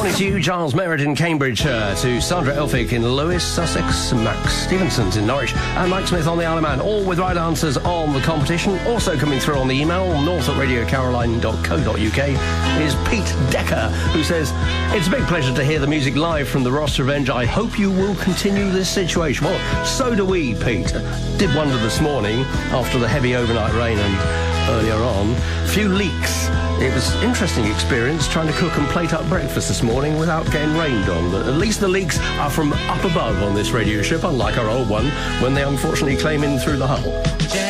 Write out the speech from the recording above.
morning to you, Giles Merritt in Cambridge, to Sandra Elphick in Lewis, Sussex, Max Stevenson's in Norwich, and Mike Smith on the Isle of Man, all with right answers on the competition. Also coming through on the email, north@radiocaroline.co.uk, is Pete Decker, who says, it's a big pleasure to hear the music live from the Ross Revenge. I hope you will continue this situation. Well, so do we, Pete. Did wonder this morning, after the heavy overnight rain and earlier on, a few leaks. It was an interesting experience trying to cook and plate up breakfast this morning without getting rained on. But at least the leaks are from up above on this radio ship, unlike our old one, when they unfortunately came in through the hull.